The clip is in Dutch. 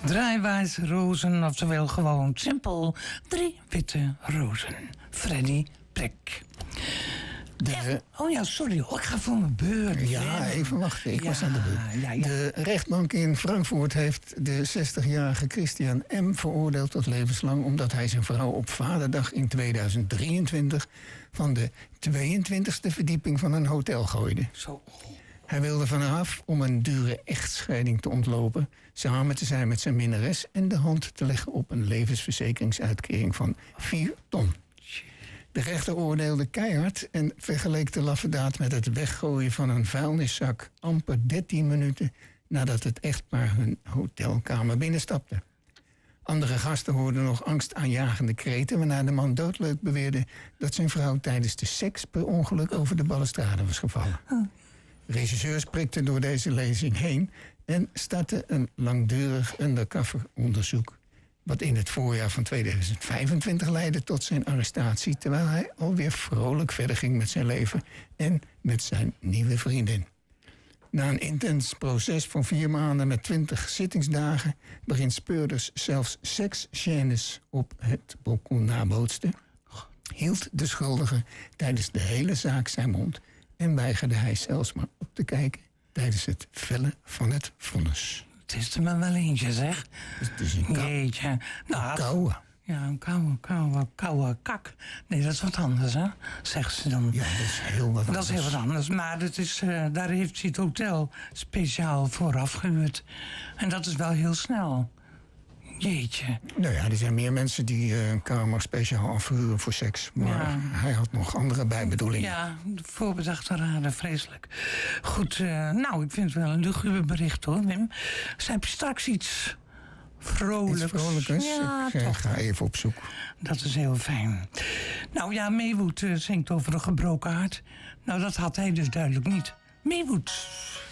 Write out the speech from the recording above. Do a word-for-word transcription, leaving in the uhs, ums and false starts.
Draaiwijze rozen, oftewel gewoon simpel. Drie witte rozen. Freddy Prek. De, oh ja, sorry, oh, ik ga voor mijn beurt. Ja, nee. even wachten, ik ja, was aan de beurt. Ja, ja. De rechtbank in Frankfurt heeft de zestigjarige Christian M. veroordeeld tot levenslang, omdat hij zijn vrouw op Vaderdag in tweeduizend drieëntwintig van de tweeëntwintigste verdieping van een hotel gooide. Zo. Hij wilde van haar af om een dure echtscheiding te ontlopen, samen te zijn met zijn minnares en de hand te leggen op een levensverzekeringsuitkering van vier ton. De rechter oordeelde keihard en vergeleek de laffe daad met het weggooien van een vuilniszak amper dertien minuten nadat het echtpaar hun hotelkamer binnenstapte. Andere gasten hoorden nog angstaanjagende kreten, waarna de man doodleuk beweerde dat zijn vrouw tijdens de seks per ongeluk over de balustrade was gevallen. Regisseurs prikten door deze lezing heen en startte een langdurig undercover onderzoek, wat in het voorjaar van tweeduizend vijfentwintig leidde tot zijn arrestatie, terwijl hij alweer vrolijk verder ging met zijn leven en met zijn nieuwe vriendin. Na een intens proces van vier maanden met twintig zittingsdagen, waarin speurders zelfs seksscènes op het balkon nabootsten, hield de schuldige tijdens de hele zaak zijn mond en weigerde hij zelfs maar op te kijken tijdens het vellen van het vonnis. Het is er maar wel eentje, zeg. Het is een kou- Jeetje. Nou, koude. ja, een koude, koude, koude kak. Nee, dat is wat anders, hè? Zegt ze dan. Ja, dat is heel wat Dat is heel wat anders. Maar dat is, uh, daar heeft hij het hotel speciaal voor afgehuurd. En dat is wel heel snel. Jeetje. Nou ja, er zijn meer mensen die uh, een kamer speciaal afhuren voor seks. Maar Ja. hij had nog andere bijbedoelingen. Ja, voorbedachte raden, vreselijk. Goed, uh, nou, ik vind het wel een luguber bericht, hoor, Wim. Dus heb je straks iets vrolijks? Iets vrolijkers? Ja, ik uh, toch. ga even op zoek. Dat is heel fijn. Nou ja, Maywood uh, zingt over een gebroken hart. Nou, dat had hij dus duidelijk niet. Maywood.